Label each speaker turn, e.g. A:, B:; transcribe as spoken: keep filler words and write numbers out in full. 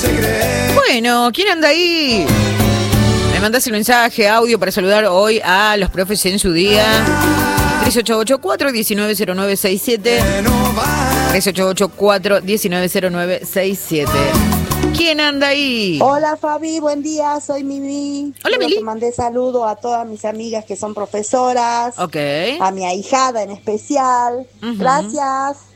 A: Bueno, ¿quién anda ahí? Me mandaste un mensaje, audio para saludar hoy a los profes en su día. tres ocho ocho, cuatro uno nueve, cero nueve seis siete. tres ocho ocho, cuatro uno nueve, cero nueve seis siete. ¿Quién anda ahí?
B: Hola Fabi, buen día, soy Mimi.
A: Hola,
B: Quiero
A: Mili.
B: que mandé saludo a todas mis amigas que son profesoras.
A: Ok.
B: A mi ahijada en especial.
A: Uh-huh.
B: Gracias.